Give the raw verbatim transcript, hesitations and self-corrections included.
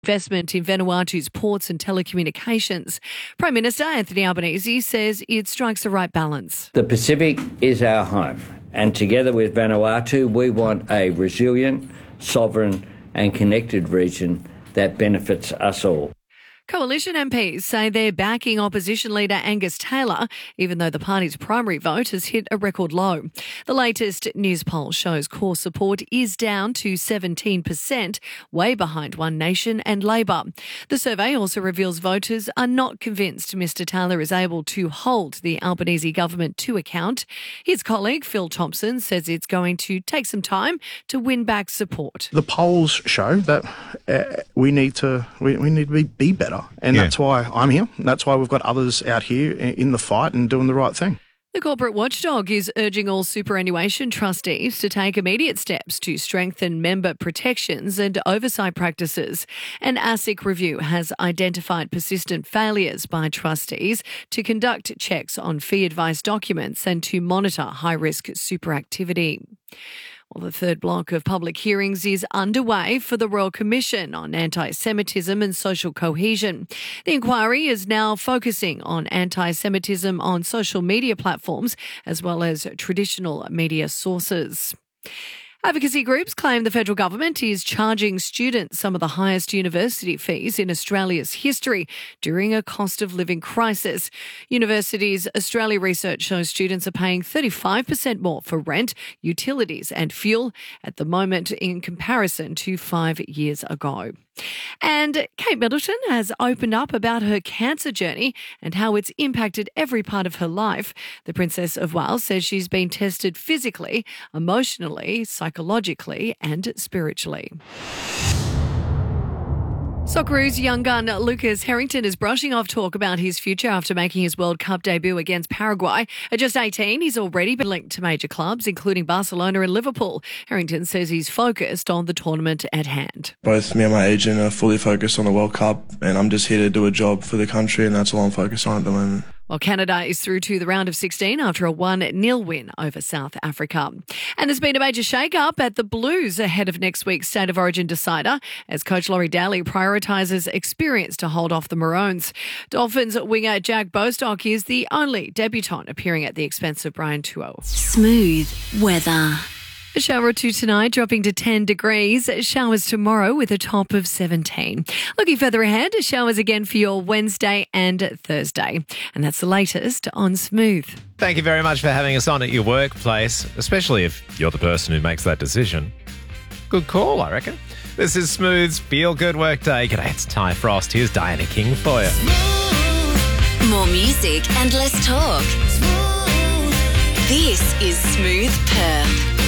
investment in Vanuatu's ports and telecommunications. Prime Minister Anthony Albanese says it strikes the right balance. The Pacific is our home, and together with Vanuatu, we want a resilient, sovereign and connected region that benefits us all. Coalition M Ps say they're backing opposition leader Angus Taylor, even though the party's primary vote has hit a record low. The latest news poll shows core support is down to seventeen percent, way behind One Nation and Labor. The survey also reveals voters are not convinced Mr Taylor is able to hold the Albanese government to account. His colleague Phil Thompson says it's going to take some time to win back support. The polls show that uh, we need to we, we need to be, be better. And yeah. That's why I'm here. That's why we've got others out here in the fight and doing the right thing. The corporate watchdog is urging all superannuation trustees to take immediate steps to strengthen member protections and oversight practices. An ASIC review has identified persistent failures by trustees to conduct checks on fee advice documents and to monitor high-risk super activity. Well, the third block of public hearings is underway for the Royal Commission on Anti-Semitism and Social Cohesion. The inquiry is now focusing on anti-Semitism on social media platforms as well as traditional media sources. Advocacy groups claim the federal government is charging students some of the highest university fees in Australia's history during a cost of living crisis. Universities Australia research shows students are paying thirty-five percent more for rent, utilities and fuel at the moment in comparison to five years ago. And Kate Middleton has opened up about her cancer journey and how it's impacted every part of her life. The Princess of Wales says she's been tested physically, emotionally, psychologically and spiritually. Socceroos young gun Lucas Harrington is brushing off talk about his future after making his World Cup debut against Paraguay. At just eighteen, he's already been linked to major clubs, including Barcelona and Liverpool. Harrington says he's focused on the tournament at hand. Both me and my agent are fully focused on the World Cup, and I'm just here to do a job for the country, and that's all I'm focused on at the moment. Well, Canada is through to the round of sixteen after a one nil win over South Africa. And there's been a major shake-up at the Blues ahead of next week's State of Origin decider as coach Laurie Daly prioritises experience to hold off the Maroons. Dolphins winger Jack Bostock is the only debutant appearing at the expense of Brian Tuo. Smooth weather. A shower or two tonight, dropping to ten degrees. Showers tomorrow with a top of seventeen. Looking further ahead, showers again for your Wednesday and Thursday. And that's the latest on Smooth. Thank you very much for having us on at your workplace, especially if you're the person who makes that decision. Good call, I reckon. This is Smooth's Feel Good Workday. G'day, it's Ty Frost. Here's Diana King for you. More music and less talk. This is Smooth Perth.